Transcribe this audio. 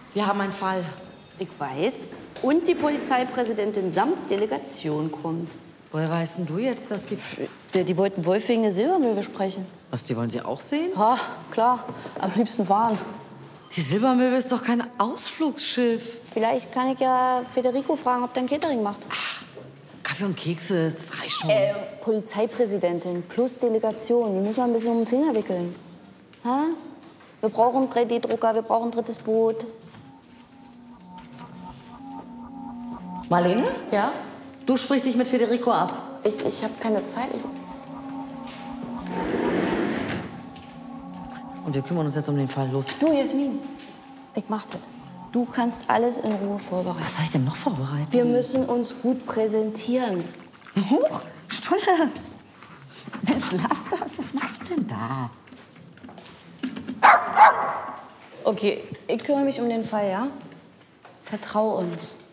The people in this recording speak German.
Wir haben einen Fall. Ich weiß. Und die Polizeipräsidentin samt Delegation kommt. Woher weißt denn du jetzt, dass die... Die wollten Wolf wegen der Silbermöwe sprechen. Was, die wollen Sie auch sehen? Ha, klar. Am liebsten fahren. Die Silbermöwe ist doch kein Ausflugsschiff. Vielleicht kann ich ja Federico fragen, ob der ein Catering macht. Ach, Kaffee und Kekse, das reicht schon. Polizeipräsidentin plus Delegation, die muss man ein bisschen um den Finger wickeln. Ha? Wir brauchen einen 3D-Drucker, wir brauchen ein drittes Boot. Marlene? Ja? Du sprichst dich mit Federico ab. Ich habe keine Zeit. Und wir kümmern uns jetzt um den Fall. Los. Du, Jasmin, ich mach das. Du kannst alles in Ruhe vorbereiten. Was soll ich denn noch vorbereiten? Wir müssen uns gut präsentieren. Huch, Stulle. Mensch, lass das. Was machst du denn da? Okay, ich kümmere mich um den Fall, ja? Vertrau uns.